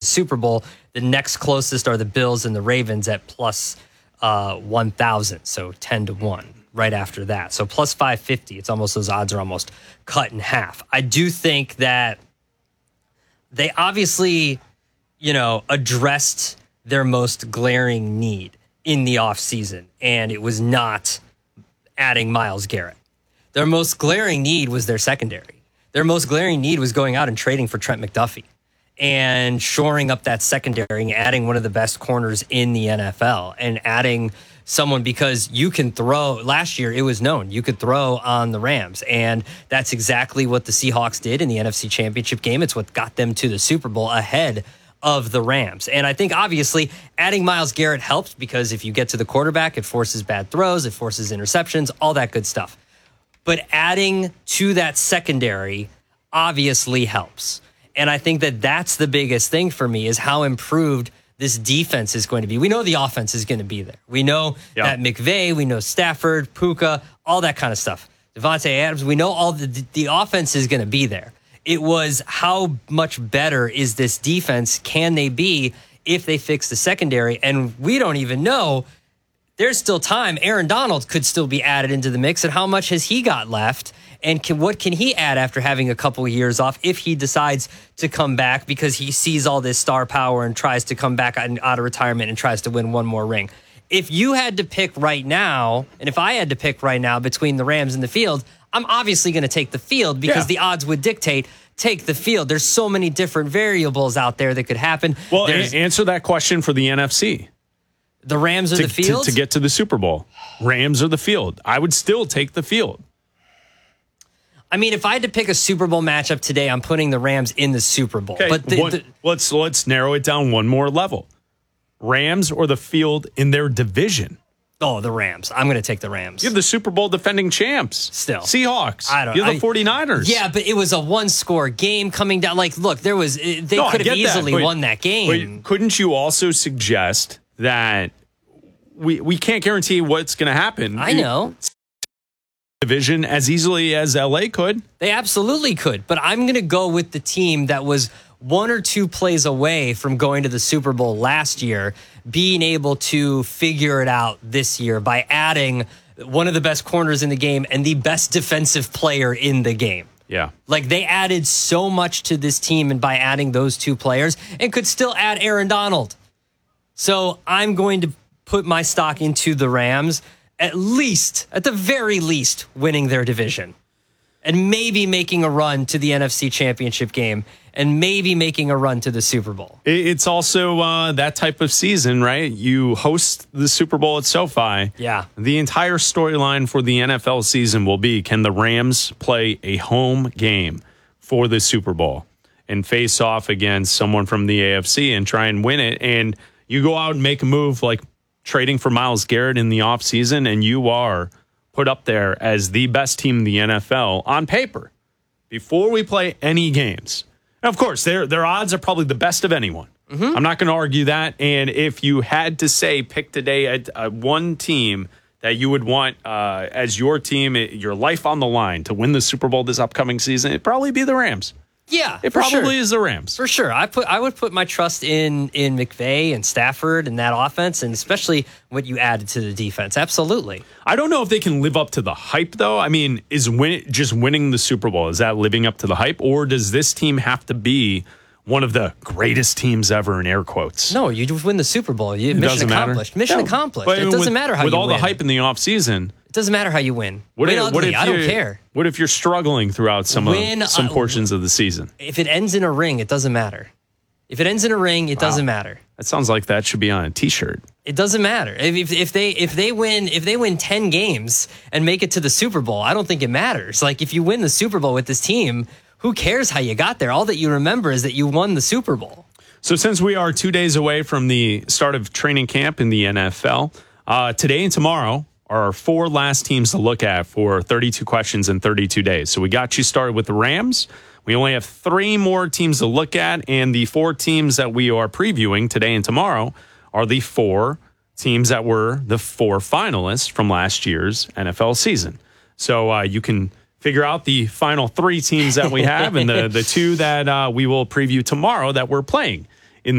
Super Bowl. The next closest are the Bills and the Ravens at plus 1,000, so 10-1 right after that. So plus 550. It's almost, those odds are almost cut in half. I do think that they obviously, addressed their most glaring need in the offseason, and it was not adding Myles Garrett. Their most glaring need was their secondary. Their most glaring need was going out and trading for Trent McDuffie and shoring up that secondary and adding one of the best corners in the NFL and adding someone, because you can throw. Last year, it was known you could throw on the Rams, and that's exactly what the Seahawks did in the NFC Championship game. It's what got them to the Super Bowl ahead of the Rams. And I think obviously adding Myles Garrett helps, because if you get to the quarterback, it forces bad throws, it forces interceptions, all that good stuff. But adding to that secondary obviously helps. And I think that that's the biggest thing for me, is how improved this defense is going to be. We know the offense is going to be there. We know that McVay, we know Stafford, Puka, all that kind of stuff. Devontae Adams, we know all the offense is going to be there. It was how much better is this defense? Can they be if they fix the secondary? And we don't even know. There's still time. Aaron Donald could still be added into the mix. And how much has he got left? And what can he add after having a couple of years off if he decides to come back, because he sees all this star power and tries to come back out of retirement and tries to win one more ring? If you had to pick right now, and if I had to pick right now between the Rams and the field, I'm obviously going to take the field, because the odds would dictate take the field. There's so many different variables out there that could happen. Well, answer that question for the NFC. The Rams or the field? To get to the Super Bowl. Rams or the field. I would still take the field. I mean, if I had to pick a Super Bowl matchup today, I'm putting the Rams in the Super Bowl. Okay, but let's narrow it down one more level. Rams or the field in their division? Oh, the Rams. I'm going to take the Rams. You have the Super Bowl defending champs. Still. Seahawks. You have the 49ers. Yeah, but it was a one-score game coming down. Like, look, they could have easily won that game. But couldn't you also suggest that we can't guarantee what's going to happen? I know. Division as easily as LA could. They absolutely could. But I'm going to go with the team that was one or two plays away from going to the Super Bowl last year, being able to figure it out this year by adding one of the best corners in the game and the best defensive player in the game. Yeah. Like, they added so much to this team, and by adding those two players, and could still add Aaron Donald. So I'm going to put my stock into the Rams, at the very least, winning their division. And maybe making a run to the NFC Championship game, and maybe making a run to the Super Bowl. It's also that type of season, right? You host the Super Bowl at SoFi. Yeah. The entire storyline for the NFL season will be, can the Rams play a home game for the Super Bowl and face off against someone from the AFC and try and win it? And you go out and make a move like trading for Myles Garrett in the offseason, and you are put up there as the best team in the NFL on paper before we play any games. And of course, their odds are probably the best of anyone. Mm-hmm. I'm not going to argue that. And if you had to say, pick today one team that you would want as your team, your life on the line to win the Super Bowl this upcoming season, it'd probably be the Rams. Yeah, it probably is the Rams. For sure. I would put my trust in McVay and Stafford and that offense, and especially what you added to the defense. Absolutely. I don't know if they can live up to the hype, though. I mean, just winning the Super Bowl, is that living up to the hype? Or does this team have to be one of the greatest teams ever, in air quotes? No, you just win the Super Bowl. Mission accomplished. Mission accomplished. But it doesn't matter how you win. With all the hype in the offseason. It doesn't matter how you win. What if I don't care. What if you're struggling throughout some portions of the season? If it ends in a ring, it doesn't matter. If it ends in a ring, it doesn't matter. That sounds like that should be on a T-shirt. It doesn't matter. If they win 10 games and make it to the Super Bowl, I don't think it matters. Like, if you win the Super Bowl with this team, who cares how you got there? All that you remember is that you won the Super Bowl. So since we are 2 days away from the start of training camp in the NFL, today and tomorrow are our four last teams to look at for 32 questions in 32 days. So we got you started with the Rams. We only have three more teams to look at, and the four teams that we are previewing today and tomorrow are the four teams that were the four finalists from last year's NFL season. So you can figure out the final three teams that we have and the two that we will preview tomorrow that we're playing